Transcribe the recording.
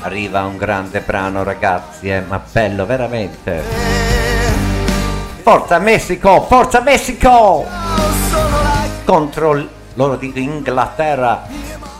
Arriva un grande brano, ragazzi, ma bello veramente. Forza Messico, forza Messico! Contro loro di Inghilterra.